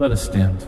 Let us stand.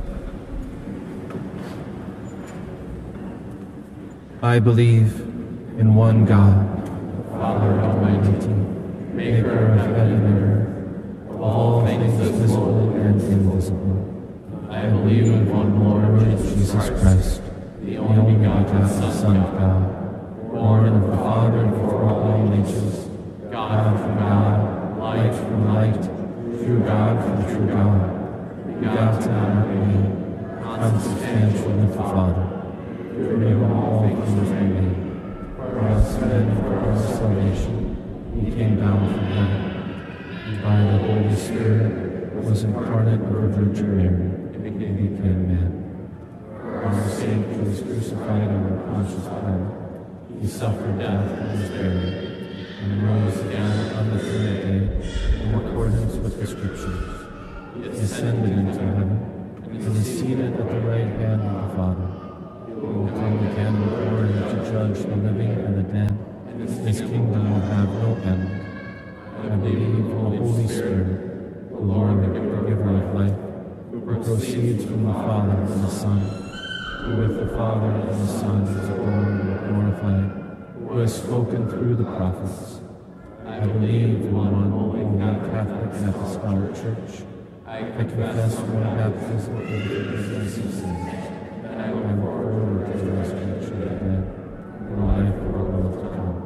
I believe in one God, Father Almighty, maker of heaven and earth, of all things visible and invisible. I believe in one Lord Jesus Christ, the only begotten Son of God, born of the Father before all ages, God from God, light from light, true God from true God, begotten and made, consubstantial with the Father, through whom all things were made. For us men and for our salvation, he came down from heaven, and by the Holy Spirit was incarnate of the Virgin Mary, and became man. For our sake he was crucified under Pontius Pilate. He suffered death and was buried, and rose again on the third day, in accordance with the Scriptures. He ascended into heaven, and is seated at the right hand of the Father. He will come again in glory to judge the living and the dead, and his kingdom will have no end. I believe in the Holy Spirit, the Lord, the giver of life, who proceeds from the Father and the Son, who with the Father and the Son is born and glorified, who has spoken through the prophets. I believe in one holy Catholic and Apostolic Church. I confess one baptism for the forgiveness of sins, and I look forward to the resurrection of the dead, and the life of the world to come.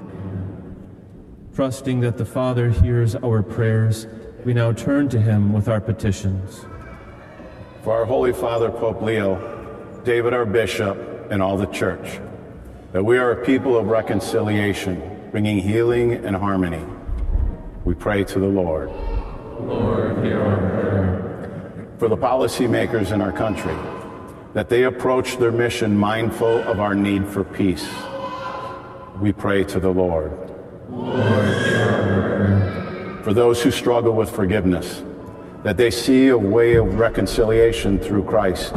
Amen. Trusting that the Father hears our prayers, we now turn to him with our petitions. For our Holy Father, Pope Leo, David our Bishop, and all the Church, that we are a people of reconciliation, bringing healing and harmony. We pray to the Lord. Lord, hear our prayer. For the policymakers in our country, that they approach their mission mindful of our need for peace. We pray to the Lord. Lord, hear our prayer. For those who struggle with forgiveness, that they see a way of reconciliation through Christ.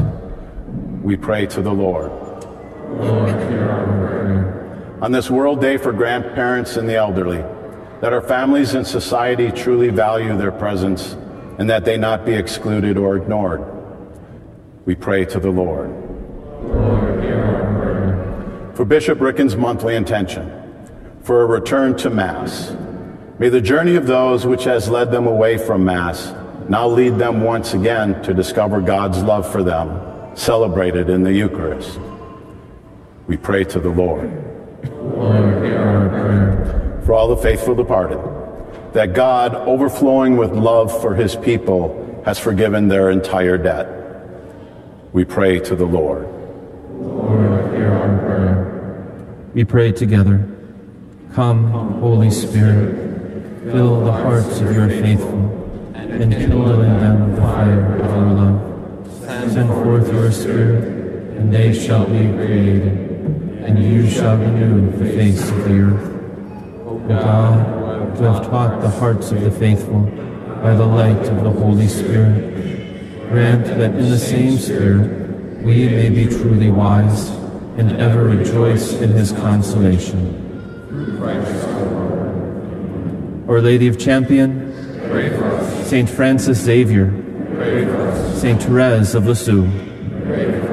We pray to the Lord. Lord, hear our prayer. On this World Day for grandparents and the elderly, that our families and society truly value their presence and that they not be excluded or ignored. We pray to the Lord. Lord, hear our prayer. For Bishop Ricken's monthly intention, for a return to Mass, may the journey of those which has led them away from Mass now lead them once again to discover God's love for them, celebrated in the Eucharist. We pray to the Lord. Lord, hear our prayer. For all the faithful departed, that God, overflowing with love for his people, has forgiven their entire debt. We pray to the Lord. Lord, hear our prayer. We pray together. Come, Holy Spirit, fill the hearts of your faithful, and kindle in them the fire of your love. Send forth your Spirit, and they shall be created, and you shall renew the face of the earth. O God, who have taught the hearts of the faithful by the light of the Holy Spirit, grant that in the same Spirit we may be truly wise and ever rejoice in his consolation. Through Christ our Lord. Our Lady of Champion, pray for us. Saint Francis Xavier, Pray for us. Saint Therese of Lisieux, Pray for us.